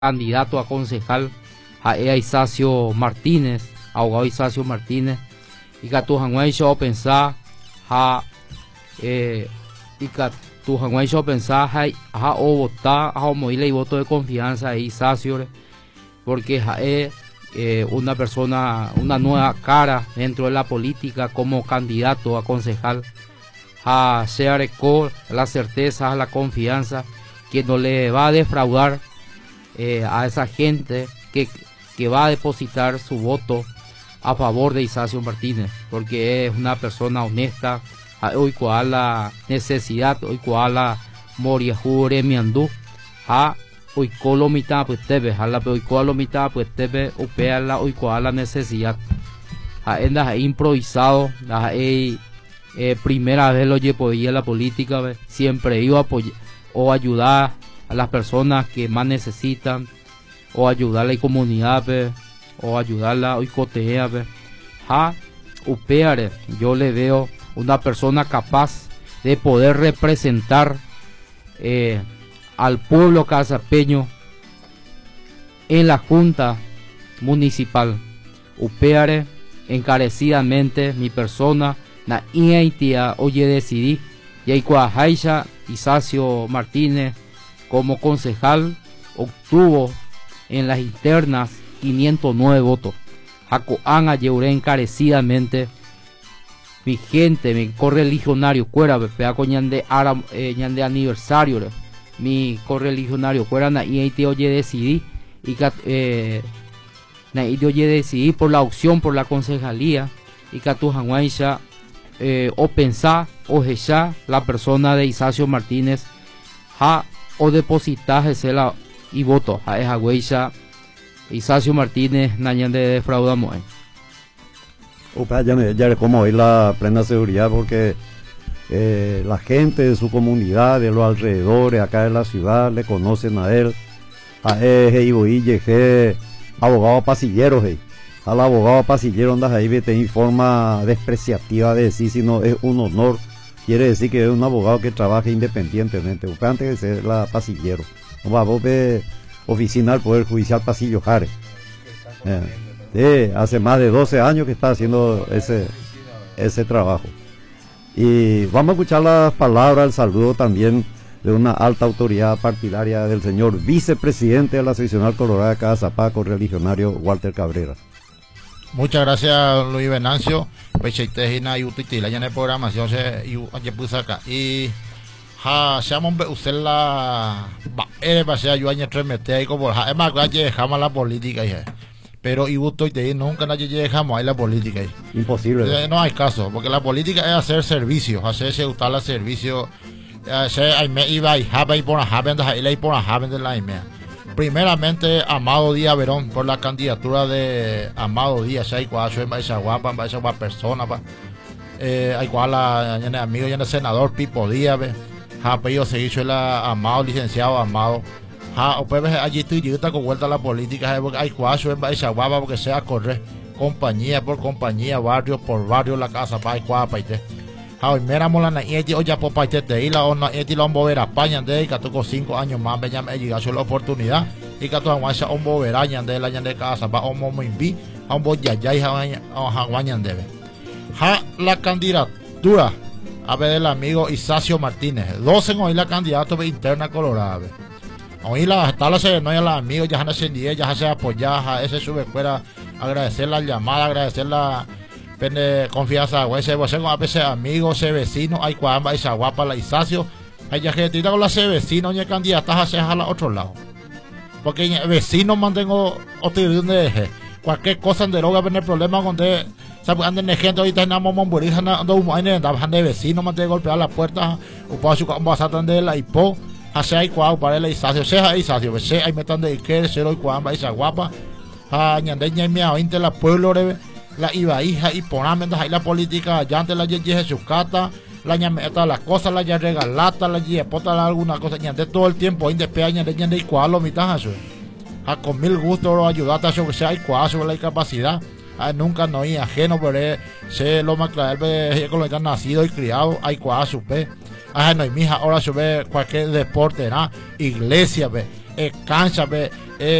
candidato a concejal a Isacio Martínez, abogado Isacio Martínez, y que tu hanguay yo pensar a y que tu hanguay yo pensar a o votar a moverle y voto de confianza a Isacio, porque es una persona, una nueva cara dentro de la política como candidato a concejal, a ser con la certeza, la confianza que no le va a defraudar a esa gente que va a depositar su voto a favor de Isacio Martínez, porque es una persona honesta, hoy cual la necesidad, hoy cual la moria jure miandú, hoy colo mitad pues tebe, hoy cual mitad pues tebe, upea la hoy cual la necesidad, en improvisado, primera vez lo llevo a la política, siempre iba a apoyar o ayudar a las personas que más necesitan, o ayudar a la comunidad, o ayudarla hoy cotea, upeare, yo le veo una persona capaz de poder representar al pueblo casapeño en la junta municipal. Upeare encarecidamente mi persona, na iaitia oye decidí, y hay cuajaisha Isacio Martínez como concejal obtuvo en las internas 509 votos. Jacoán Yeure encarecidamente mi gente, mi correligionario cuera, peaco ñande aniversario, mi correligionario cuera na y oye decidí y na oye decidí por la opción por la concejalía y que tu janguaisha o pensar o echar la persona de Isacio Martínez o depositar la y voto a esa huella Isacio Martínez nañan de defraudamos. Ya como hoy la plena seguridad porque la gente de su comunidad, de los alrededores acá de la ciudad le conocen a él, abogado pasillero, al abogado pasillero andas ahí en forma despreciativa de decir, sino es un honor, quiere decir que es un abogado que trabaja independientemente, antes de ser la pasillero, vos oficina del Poder Judicial Pasillo Jare. Hace más de 12 años que está haciendo ese trabajo. Y vamos a escuchar las palabras, el saludo también de una alta autoridad partidaria del señor vicepresidente de la seccional colorada de Cazapá, correligionario Walter Cabrera. Muchas gracias, Luis Venancio. Pecheitejina y utitila ya en el programación se puso acá. Y seamos usted la pasea yo año 3 metes ahí como es más que dejamos la política pero y gusto y te nunca nadie dejamos ahí la política ahí. Imposible. No hay caso, porque la política es hacer servicios, hacerse gustar el servicio, hacer me iba y por la primeramente Amado Díaz Verón por la candidatura de Amado Díaz, hay cual esa guapa persona hay cual amigo y el senador Pipo Díaz apellido se hizo el Amado, licenciado Amado. Allí estoy con vuelta a la política, porque hay cuatro esa guapa porque sea correr compañía por compañía, barrio por barrio, la casa para hay cuapa y te. Mira mola na eti oya popa te la ona eti la bover España de que tocó 5 años más veña me llega la oportunidad y que tu aguanza un bover año de la de casa va un momento a un boya ya debe. La candidatura a ver del amigo Isacio Martínez 12 hoy la candidato de interna colorada hoy la tabla se no ya la amigos ya se ascendía ya se apoyar ese sube fuera agradecer la llamada agradecer la confianza ese a veces amigos ese vecino hay cuamba esa guapa la Isacio hay ya gente con la ese vecino ni candidatas a hacer al otro lado porque vecino mantengo otro de cualquier cosa en droga tener problemas con de anden de gente ahorita en Momburija ando de vecino mantengo golpear la puerta o paso con basatan de la hipo hace hay cuau para la Isacio sea Isacio se hay metan de que cero y cuamba esa guapa ñandeña mi a la pueblo la iba hija y ponamente ahí la política ya antes la yeje su cata la ñameta las cosas la ya regalata la yepota alguna cosa ñande todo el tiempo ahí después ñande y cual lo mitad con mil gusto ayudarte a que sea hay cual sobre la capacidad nunca no hay ajeno pero sé lo más claro con lo que han nacido y criado hay cual supe no hay mija ahora sube cualquier deporte iglesia cancha